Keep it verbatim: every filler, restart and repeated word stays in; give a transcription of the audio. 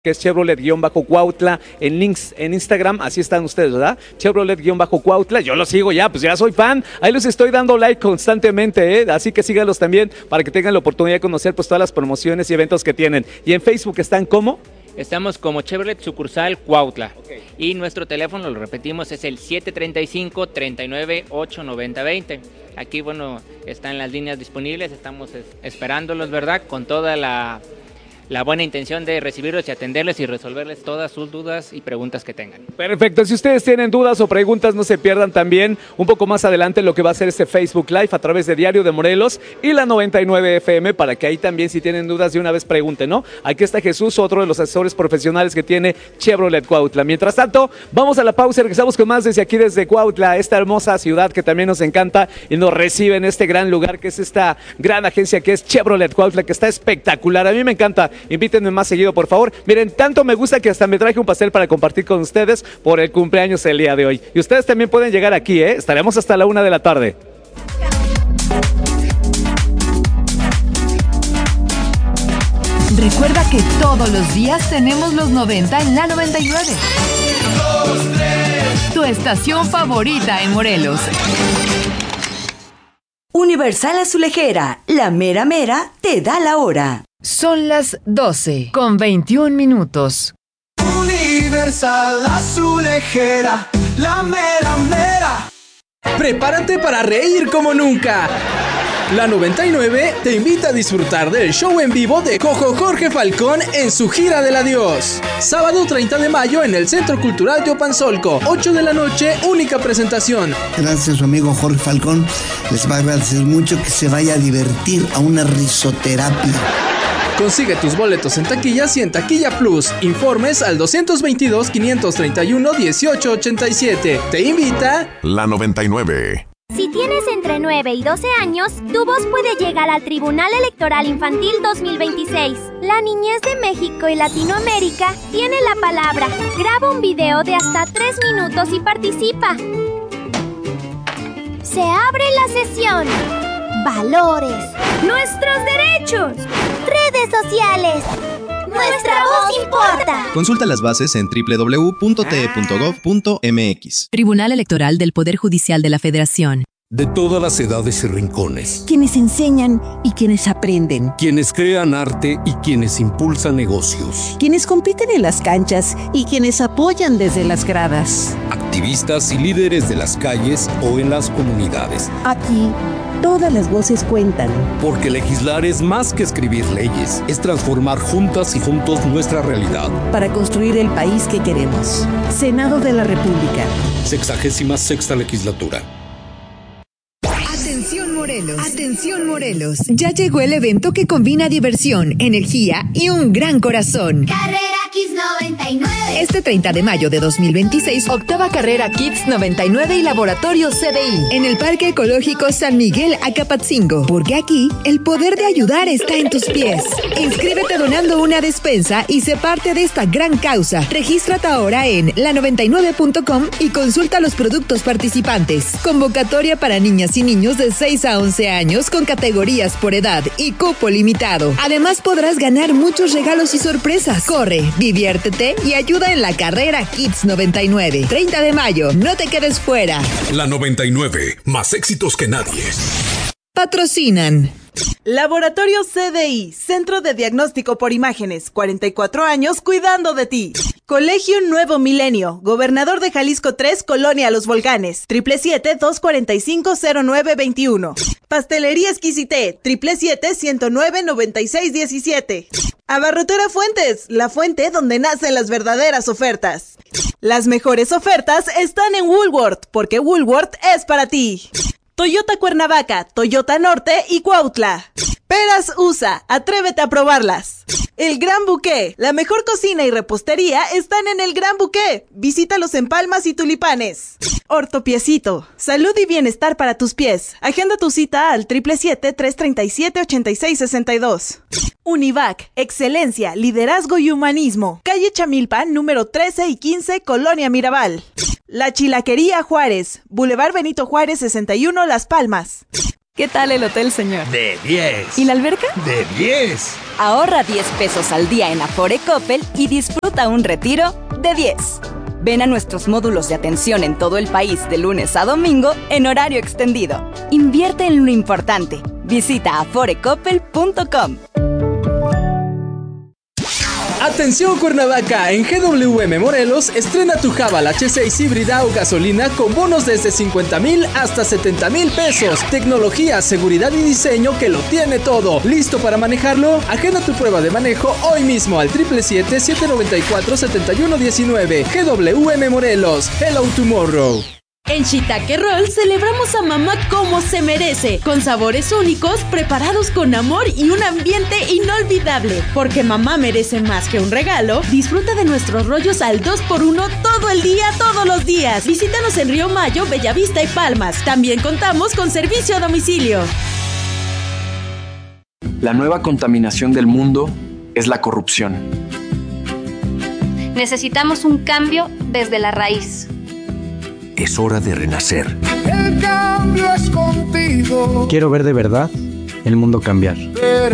que es Chevrolet-Cuautla en links en Instagram, así están ustedes, ¿verdad? Chevrolet-Cuautla, yo los sigo ya, pues ya soy fan, ahí los estoy dando like constantemente, ¿eh? Así que síganlos también para que tengan la oportunidad de conocer pues todas las promociones y eventos que tienen. Y en Facebook están como... Estamos como Chevrolet Sucursal Cuautla. Okay. Y nuestro teléfono, lo repetimos, es el siete tres cinco, tres nueve ocho, nueve cero dos cero. Aquí, bueno, están las líneas disponibles, estamos esperándolos, ¿verdad? Con toda la... la buena intención de recibirlos y atenderles y resolverles todas sus dudas y preguntas que tengan. Perfecto, si ustedes tienen dudas o preguntas, no se pierdan también un poco más adelante lo que va a ser este Facebook Live a través de Diario de Morelos y la noventa y nueve F M, para que ahí también, si tienen dudas, de una vez pregunten, ¿no? Aquí está Jesús, otro de los asesores profesionales que tiene Chevrolet Cuautla. Mientras tanto, vamos a la pausa y regresamos con más desde aquí, desde Cuautla, esta hermosa ciudad que también nos encanta y nos recibe en este gran lugar que es esta gran agencia que es Chevrolet Cuautla, que está espectacular. A mí me encanta. Invítenme más seguido, por favor. Miren, tanto me gusta que hasta me traje un pastel para compartir con ustedes por el cumpleaños el día de hoy. Y ustedes también pueden llegar aquí, ¿eh? Estaremos hasta la una de la tarde. Recuerda que todos los días tenemos los noventa en la noventa y nueve. Tu estación favorita en Morelos. Universal Azulejera, la mera mera te da la hora. Son las doce con veintiún minutos. Universal Azulejera, la mera mera. Prepárate para reír como nunca. La noventa y nueve te invita a disfrutar del show en vivo de Cojo Jorge Falcón en su gira del adiós. Sábado treinta de mayo en el Centro Cultural Teopanzolco, ocho de la noche, única presentación. Gracias a su amigo Jorge Falcón, les va a agradecer mucho que se vaya a divertir a una risoterapia. Consigue tus boletos en taquillas y en Taquilla Plus. Informes al dos veintidós, quinientos treinta y uno, dieciocho ochenta y siete. Te invita la noventa y nueve. Si tienes entre nueve y doce años, tu voz puede llegar al Tribunal Electoral Infantil dos mil veintiséis. La niñez de México y Latinoamérica tiene la palabra. Graba un video de hasta tres minutos y participa. Se abre la sesión. Valores. Nuestros derechos. Redes sociales. Nuestra voz importa. Consulta las bases en doble u doble u doble u punto t e punto gov punto m x. Tribunal Electoral del Poder Judicial de la Federación. De todas las edades y rincones. Quienes enseñan y quienes aprenden. Quienes crean arte y quienes impulsan negocios. Quienes compiten en las canchas y quienes apoyan desde las gradas. Activistas y líderes de las calles o en las comunidades. Aquí, todas las voces cuentan. Porque legislar es más que escribir leyes, es transformar juntas y juntos nuestra realidad. Para construir el país que queremos. Senado de la República. Sexagésima sexta legislatura. Atención Morelos, atención Morelos. Ya llegó el evento que combina diversión, energía y un gran corazón. Carrera Kids noventa y nueve. Este treinta de mayo de dos mil veintiséis, octava carrera Kids noventa y nueve y Laboratorio C D I en el Parque Ecológico San Miguel Acapatzingo, porque aquí el poder de ayudar está en tus pies. Inscríbete donando una despensa y sé parte de esta gran causa. Regístrate ahora en la noventa y nueve punto com y consulta los productos participantes. Convocatoria para niñas y niños de seis a once años con categorías por edad y cupo limitado. Además podrás ganar muchos regalos y sorpresas. Corre, diviértete y ayuda en la carrera Kids noventa y nueve. treinta de mayo, no te quedes fuera. La noventa y nueve, más éxitos que nadie. Patrocinan Laboratorio C D I, Centro de Diagnóstico por Imágenes, cuarenta y cuatro años cuidando de ti. Colegio Nuevo Milenio, Gobernador de Jalisco tres, Colonia Los Volcanes, siete siete siete, dos cuatro cinco, cero nueve dos uno. Pastelería Exquisité, siete siete siete, ciento nueve, noventa y seis diecisiete. Abarrotera Fuentes, la fuente donde nacen las verdaderas ofertas. Las mejores ofertas están en Woolworth, porque Woolworth es para ti. Toyota Cuernavaca, Toyota Norte y Cuautla. Peras U S A, atrévete a probarlas. El Gran Buqué, la mejor cocina y repostería están en el Gran Buqué. Visítalos en Palmas y Tulipanes. Ortopiecito, salud y bienestar para tus pies. Agenda tu cita al siete siete siete, tres tres siete, ocho seis seis dos. Univac, excelencia, liderazgo y humanismo. Calle Chamilpan, número trece y quince, Colonia Mirabal. La Chilaquería Juárez, Boulevard Benito Juárez sesenta y uno, Las Palmas. ¿Qué tal el hotel, señor? De diez. ¿Y la alberca? De diez. Ahorra diez pesos al día en Afore Coppel y disfruta un retiro de diez. Ven a nuestros módulos de atención en todo el país de lunes a domingo en horario extendido. Invierte en lo importante. Visita afore coppel punto com. Atención Cuernavaca, en G W M Morelos estrena tu Haval H seis híbrida o gasolina con bonos desde cincuenta mil hasta setenta mil pesos. Tecnología, seguridad y diseño que lo tiene todo. ¿Listo para manejarlo? Agenda tu prueba de manejo hoy mismo al siete siete siete, siete nueve cuatro, siete uno uno nueve. G W M Morelos, Hello Tomorrow. En Shiitake Roll celebramos a mamá como se merece, con sabores únicos, preparados con amor y un ambiente inolvidable. Porque mamá merece más que un regalo, disfruta de nuestros rollos al dos por uno todo el día, todos los días. Visítanos en Río Mayo, Bellavista y Palmas. También contamos con servicio a domicilio. La nueva contaminación del mundo es la corrupción. Necesitamos un cambio desde la raíz. Es hora de renacer. El cambio es contigo. Quiero ver de verdad el mundo cambiar.